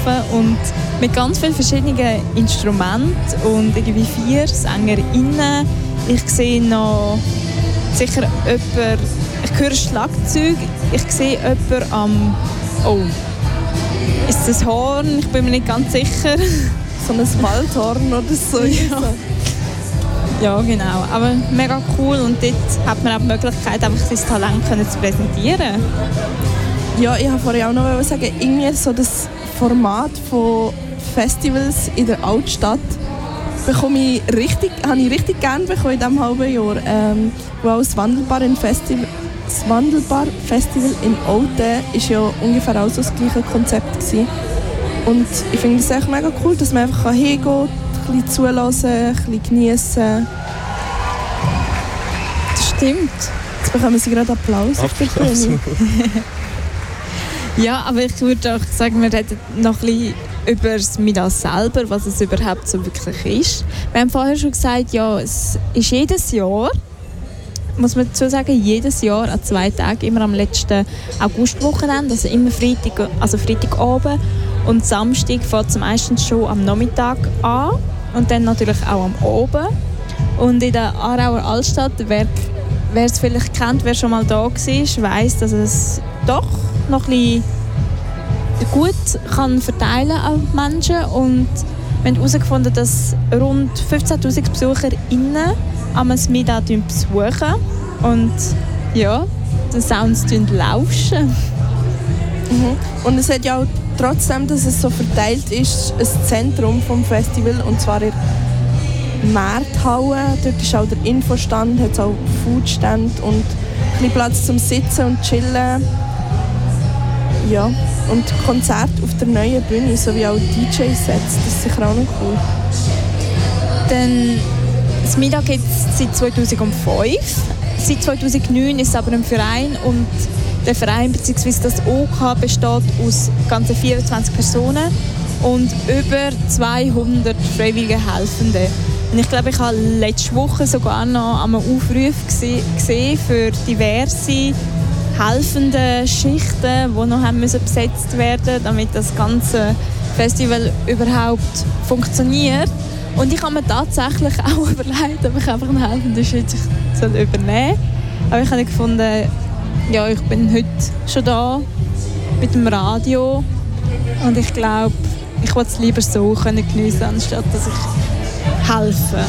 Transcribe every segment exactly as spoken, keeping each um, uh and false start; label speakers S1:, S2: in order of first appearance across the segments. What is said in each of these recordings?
S1: rumgelaufen und mit ganz vielen verschiedenen Instrumenten und irgendwie vier SängerInnen. Ich sehe noch sicher jemanden, ich höre Schlagzeug, ich sehe jemanden am, oh, ist das ein Horn? Ich bin mir nicht ganz sicher.
S2: So ein Waldhorn oder so.
S1: Ja. Ja, genau. Aber mega cool und dort hat man auch die Möglichkeit, einfach sein Talent zu präsentieren.
S2: Ja, ich wollte vorhin auch noch sagen, irgendwie so das Format von Festivals in der Altstadt bekomme ich richtig, habe ich richtig gerne bekommen in diesem halben Jahr. Ähm, weil das Wandelbar, in Festival, das Wandelbar Festival in Olten war ja ungefähr auch so das gleiche Konzept gewesen. Und ich finde es echt mega cool, dass man einfach hingehen kann, ein bisschen zuhören, ein bisschen geniessen.
S1: Das stimmt.
S2: Jetzt bekommen sie gerade Applaus auf der Bühne.
S1: Ja, aber ich würde auch sagen, wir reden noch ein bisschen über das Mida selber, was es überhaupt so wirklich ist. Wir haben vorher schon gesagt, ja, es ist jedes Jahr, muss man dazu sagen, jedes Jahr an zwei Tagen, immer am letzten Augustwochenende, also immer Freitag, also Freitagabend und Samstag fängt es meistens schon am Nachmittag an und dann natürlich auch am Abend. Und in der Aarauer Altstadt, wer, wer es vielleicht kennt, wer schon mal da war, weiss, dass es doch noch ein bisschen gut kann verteilen an Menschen und wir haben herausgefunden, dass rund fünfzehntausend BesucherInnen am Mida besuchen und ja, die Sounds lauschen.
S2: Mhm. Und es hat ja auch trotzdem, dass es so verteilt ist, ein Zentrum vom Festival und zwar in der Markthalle. Dort ist auch der Infostand, hat auch Foodstand und ein bisschen Platz zum Sitzen und Chillen. Ja, und Konzerte auf der neuen Bühne, sowie auch D J-Sets, das ist sicher auch noch cool.
S1: Dann, das Mida gibt es seit zweitausendfünf. Seit zweitausendneun ist es aber ein Verein und der Verein bzw. das O K besteht aus ganzen vierundzwanzig Personen und über zweihundert freiwillige Helfende. Und ich glaube, ich habe letzte Woche sogar noch einen Aufruf gesehen für diverse helfende Schichten, die noch haben müssen besetzt werden, damit das ganze Festival überhaupt funktioniert. Und ich habe mir tatsächlich auch überlegt, ob ich einfach eine helfende Schicht übernehmen soll. Aber ich habe gefunden, ja, ich bin heute schon da mit dem Radio und ich glaube, ich wollte es lieber so können geniessen, anstatt dass ich helfe.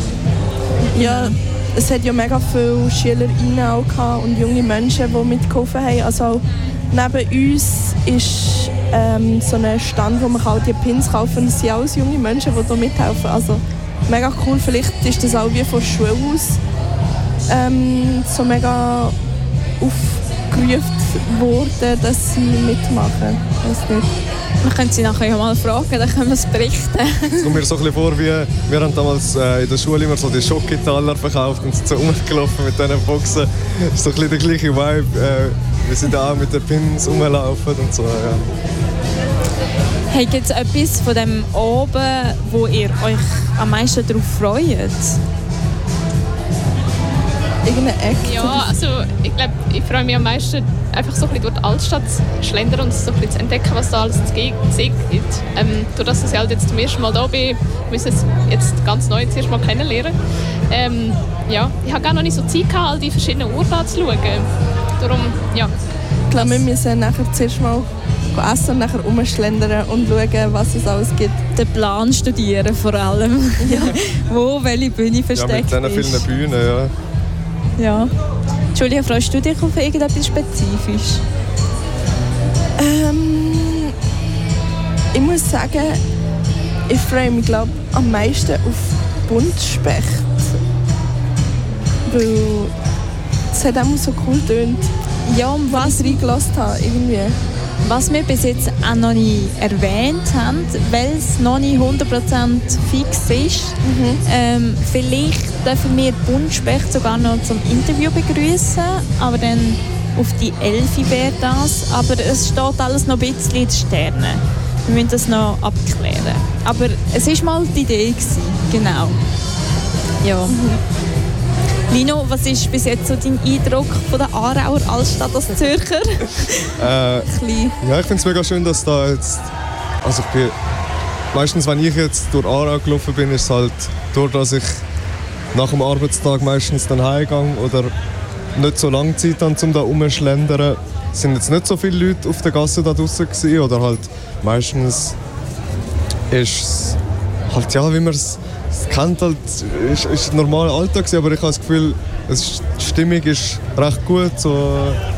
S2: Ja, es hat ja mega viele SchülerInnen auch gehabt und junge Menschen, die mitgeholfen haben. Also auch neben uns ist ähm, so ein Stand, wo man auch die Pins kaufen kann. Das sind alles junge Menschen, die hier mithelfen. Also mega cool. Vielleicht ist das auch wie von der Schule aus ähm, so mega aufgerufen worden, dass sie mitmachen. Ich weiss nicht.
S1: Wir können sie nachher ja mal fragen, dann können wir es berichten.
S3: Es kommt mir so ein bisschen vor, wie wir haben damals äh, in der Schule immer so die Schokitaler verkauft und sind so rumgelaufen mit diesen Boxen. Das ist so ein bisschen der gleiche Vibe. Äh, wir sind auch mit den Pins rumlaufen und so. Ja.
S1: Hey, gibt es etwas von dem Abend, wo ihr euch am meisten darauf freut?
S2: Irgendeine Ecke?
S4: Ja, also ich glaube, ich freue mich am meisten, einfach so ein bisschen durch die Altstadt zu schlendern und so ein bisschen zu entdecken, was da alles zu sehen gibt. Ähm, dadurch, dass ich halt jetzt zum ersten Mal da bin, muss ich es jetzt ganz neu zuerst mal kennenlernen. Ähm, ja, ich habe gar noch nicht so Zeit gehabt, all die verschiedenen Orte anzuschauen. Darum, ja.
S2: Ich glaube, wir müssen nachher zuerst mal essen und nachher rumschlendern und schauen, was es alles gibt.
S1: Den Plan studieren vor allem. Ja. Wo welche Bühne versteckt
S3: ja, mit diesen vielen Bühnen, ja.
S1: Ja. Julia, freust du dich auf irgendetwas Spezifisches?
S2: Ähm, ich muss sagen, ich freue mich glaub, am meisten auf Buntspecht. Weil es hat auch so cool getönt,
S1: ja, und was
S2: ich reingelassen habe. Irgendwie.
S1: Was wir bis jetzt auch noch nie erwähnt haben, weil es noch nicht hundert Prozent fix ist, mhm. ähm, vielleicht dürfen wir Buntspecht sogar noch zum Interview begrüßen, aber dann auf die Elfi wäre das. Aber es steht alles noch ein bisschen in den Sternen. Wir müssen das noch abklären. Aber es war mal die Idee gewesen. Genau. Ja. Mhm. Lino, was ist bis jetzt so dein Eindruck von der Aarauer Altstadt als Zürcher?
S3: äh, ja, ich finde es mega schön, dass da jetzt also ich bin, meistens, wenn ich jetzt durch Aarau gelaufen bin, ist es halt durch, dass ich nach dem Arbeitstag meistens dann heimgehe oder nicht so lange Zeit habe, um da rumzuschlendern. Es sind jetzt nicht so viele Leute auf der Gasse da draussen gewesen, oder halt meistens ist es halt, ja, wie man es kennt, halt, ist, ist ein normaler Alltag gewesen, aber ich habe das Gefühl, es, die Stimmung ist recht gut. So,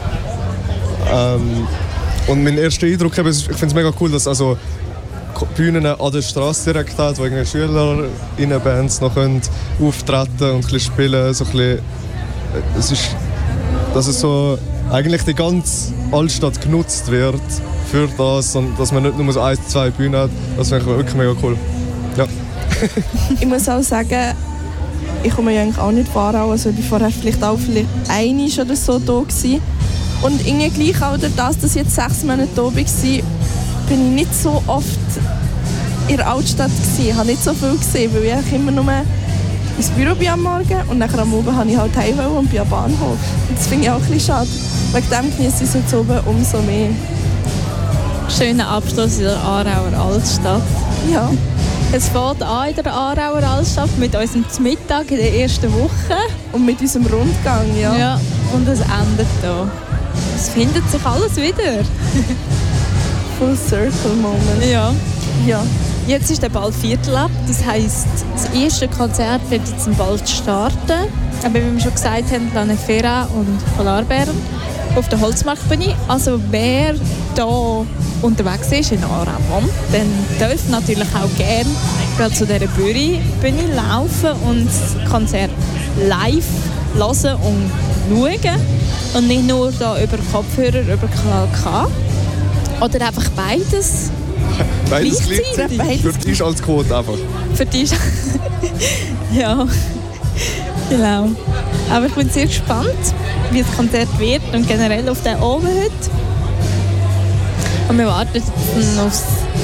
S3: ähm, und mein erster Eindruck, eben, ich finde es mega cool, dass also Bühnen an der Straße direkt hat, wo irgendwie Schüler in Bands noch können auftreten und ein bisschen spielen. So ein bisschen, es ist, dass es so eigentlich die ganze Altstadt genutzt wird für das und dass man nicht nur so ein, zwei Bühnen hat. Das finde ich wirklich mega cool. Ja.
S2: Ich muss auch sagen, ich komme ja eigentlich auch nicht von Aarau, also ich war vorher vielleicht auch vielleicht einmal oder so da gewesen. Und irgendwie gleich auch durch das, dass ich jetzt sechs Monate da war, bin ich nicht so oft in der Altstadt gewesen. Ich habe nicht so viel gesehen, weil ich immer nur ins Büro bin am Morgen und nachher am Abend habe ich halt heim und bin am Bahnhof. Und das finde ich auch ein bisschen schade. Wegen dem genieße ich es jetzt oben umso mehr.
S1: Schöner Abschluss in der Aarauer Altstadt.
S2: Ja.
S1: Es fängt an in der Aarauer Altstadt mit unserem Mittag in der ersten Woche.
S2: Und mit unserem Rundgang, ja.
S1: Ja, und es endet hier. Es findet sich alles wieder.
S2: Full Circle Moment.
S1: Ja.
S2: Ja.
S1: Jetzt ist der bald Viertel ab. Das heisst, das erste Konzert wird jetzt bald starten. Aber wie wir schon gesagt haben, La Nefera und Polarbären auf der Holzmarktbühne. Also wer hier unterwegs ist in Aarau, dann darf natürlich auch gerne gerade zu dieser Bühne, Bühne laufen und das Konzert live hören und schauen. Und nicht nur da über Kopfhörer, über Kanal K. Oder einfach beides.
S3: Beides gleichzeitig. Für die Einschaltquote einfach.
S1: Für die ja, genau. Aber ich bin sehr gespannt, wie das Konzert wird und generell auf den Abend heute. Und wir warten jetzt auf das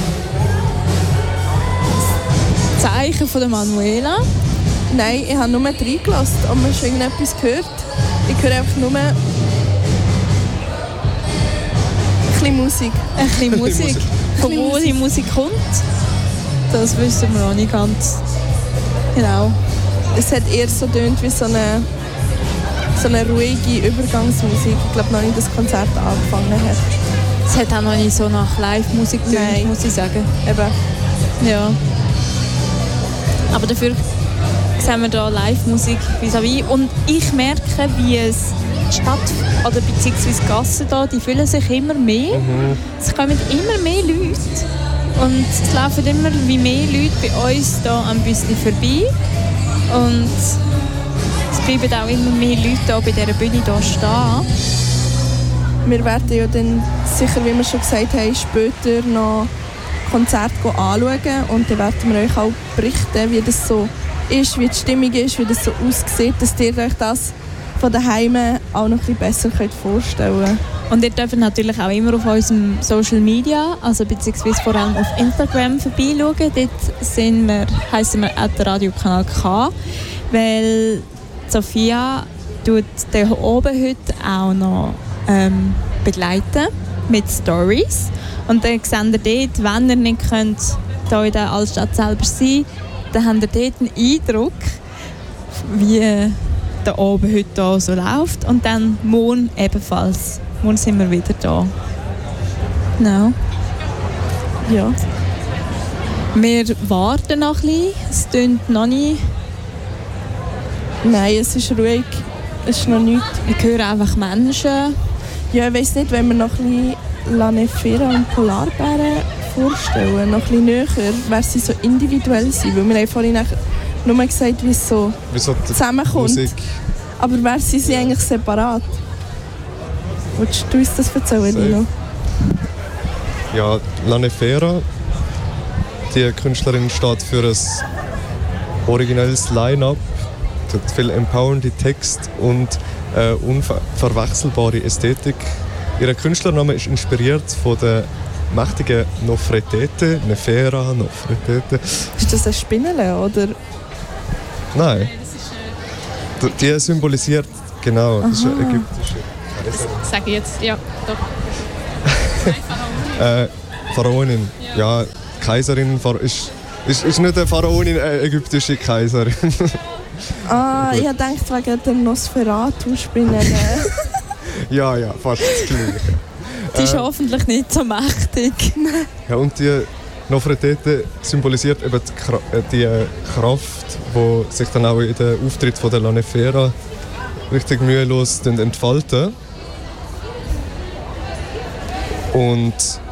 S1: Zeichen von der Manuela.
S2: Nein, ich habe nur reingelassen, ob man schon irgendetwas gehört. Ich höre einfach nur ein bisschen Musik.
S1: Ein bisschen Musik. Von wo die Musik kommt, das wissen wir noch nicht ganz genau.
S2: Es hat eher so tönt wie so eine, so eine ruhige Übergangsmusik. Ich glaube noch nicht, dass das Konzert angefangen hat.
S1: Es hat auch noch nicht so nach Live-Musik tönt, muss ich sagen.
S2: Eben.
S1: Ja. Aber dafür sehen wir hier Live-Musik vis-à-vis. Und ich merke, wie es die Stadt oder beziehungsweise die Gassen hier, die fühlen sich immer mehr. Mhm. Es kommen immer mehr Leute. Und es laufen immer wie mehr Leute bei uns hier am Büsli vorbei. Und es bleiben auch immer mehr Leute hier bei dieser Bühne hier stehen.
S2: Wir werden ja dann sicher, wie wir schon gesagt haben, später noch Konzerte anschauen. Und dann werden wir euch auch berichten, wie das so ist, wie die Stimmung ist, wie das so aussieht, dass ihr euch das von daheim auch noch ein bisschen besser vorstellen könnt.
S1: Und ihr dürft natürlich auch immer auf unserem Social Media, also beziehungsweise vor allem auf Instagram vorbeischauen. Dort sind wir, heissen wir at Radiokanal K, weil Sophia tut den oben heute auch noch ähm, begleiten mit Stories. Und dann seht ihr dort, wenn ihr nicht könnt, hier in der Altstadt selber sein könnt, dann habt ihr dort einen Eindruck, wie da oben heute hier so läuft. Und dann morgen ebenfalls. Morgen sind wir wieder da. Genau. Ja. Wir warten noch ein bisschen. Es tönt noch nicht.
S2: Nein, es ist ruhig. Es ist noch nichts.
S1: Wir hören einfach Menschen.
S2: Ja, ich weiss nicht, wenn wir noch ein bisschen La Nefera und Polarbären vorstellen, noch ein bisschen näher, wer sie so individuell sind. Weil wir haben vorhin nur gesagt, wie es so,
S3: so
S2: zusammenkommt. Musik. Aber wer sind sie eigentlich separat? Willst du uns das erzählen, Dino?
S3: Ja, La Nefera, die Künstlerin, steht für ein originelles Line-Up, hat viel empowernde Text und äh, unverwechselbare Ästhetik. Ihr Künstlername ist inspiriert von der mächtigen Nofretete, Nefera, Nofretete.
S2: Ist das ein Spinnele, oder?
S3: Nein. Die symbolisiert, genau, das ist eine ägyptische.
S4: Das sage ich jetzt, ja, doch.
S3: äh, Pharaonin.
S4: Ja.
S3: ja, Kaiserin ist, ist, ist nicht eine Pharaonin, eine ägyptische Kaiserin.
S2: Ah, ich dachte wegen dem Nosferatu-Spinnen.
S3: Ja, ja, fast das Gleiche.
S1: Die ist
S3: Äh,
S1: hoffentlich nicht so mächtig.
S3: Ja, und die Nofretete symbolisiert eben die, Kra äh, die äh, Kraft, die sich dann auch in den Auftritt von der La Nefera richtig mühelos entfalten. Und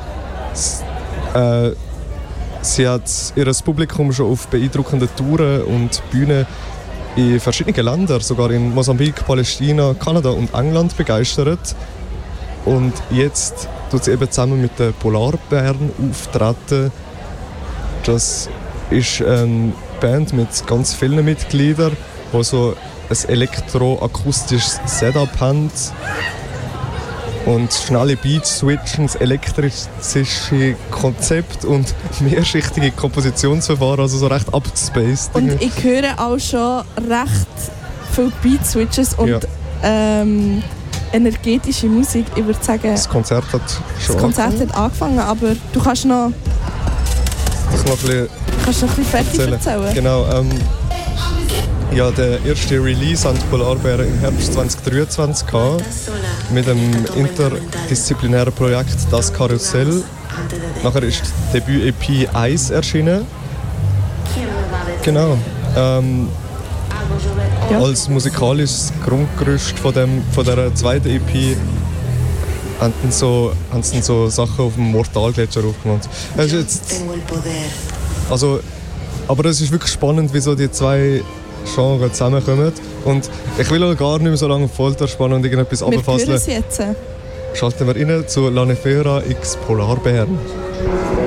S3: äh, sie hat ihr Publikum schon auf beeindruckenden Touren und Bühnen in verschiedenen Ländern, sogar in Mosambik, Palästina, Kanada und England begeistert. Und jetzt tut sie eben zusammen mit den Polarbären auftreten. Das ist eine Band mit ganz vielen Mitgliedern, die so ein elektroakustisches Setup haben und schnelle Beats switchen, das elektrische Konzept und mehrschichtige Kompositionsverfahren, also so recht abgespaced.
S2: Und ich höre auch schon recht viele Beat-Switches und
S3: Ja.
S2: ähm, energetische Musik. Ich würde sagen,
S3: Das Konzert hat schon
S2: das Konzert hat angefangen, aber du kannst noch,
S3: Ich noch ein bisschen
S2: kannst noch ein bisschen fertig
S3: erzählen.
S2: erzählen.
S3: Genau, ähm, ja, der erste Release an die Polarbären im Herbst zwanzig dreiundzwanzig gehabt, mit dem interdisziplinären Projekt «Das Karussell». Nachher ist die Debüt-E P «Eis» erschienen. Genau. Ähm,
S2: Ja.
S3: Als musikalisches Grundgerüst von, dem, von dieser zweiten E P haben dann so, haben sie dann so Sachen auf dem Mortalgletscher aufgemacht. Das ist jetzt, also, aber es ist wirklich spannend, wieso die zwei Genres zusammenkommen. Und ich will auch gar nicht mehr so lange auf Folter spannen und irgendetwas
S2: Wir hören
S3: abfasseln.
S2: es jetzt.
S3: Schalten wir rein zu La Nefera x Polarbären.